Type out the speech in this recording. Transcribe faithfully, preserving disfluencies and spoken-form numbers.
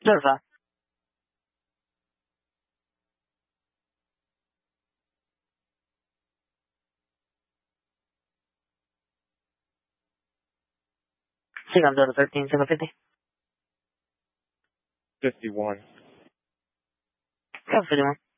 Verify. Sig on Delta thirteen, seven fifty. fifty-one. seven fifty-one.